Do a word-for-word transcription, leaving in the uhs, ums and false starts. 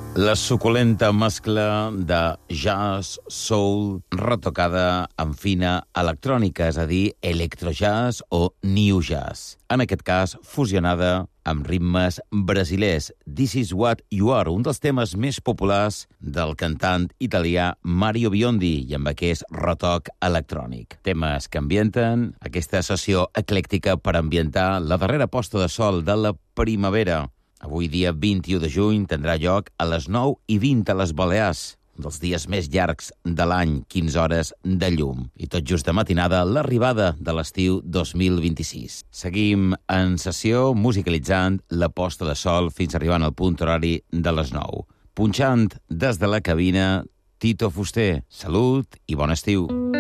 La suculenta mescla de jazz, soul, retocada amb fina electrònica, és a dir, electrojazz o new jazz. En aquest cas, fusionada amb ritmes brasilers. This is what you are, un dels temes més populars del cantant italià Mario Biondi, i amb aquest retoc electrònic. Temes que ambienten aquesta sessió eclèctica per ambientar la darrera posta de sol de la primavera. Avui, dia vint-i-u de juny, tindrà lloc a les nou i vint a les Balears, un dels dies més llargs de l'any, quinze hores de llum. I tot just de matinada, l'arribada de l'estiu dos mil vint-i-sis. Seguim en sessió musicalitzant la posta de sol fins arribant al punt horari de les nou. Punxant des de la cabina, Tito Fuster. Salut i bon estiu.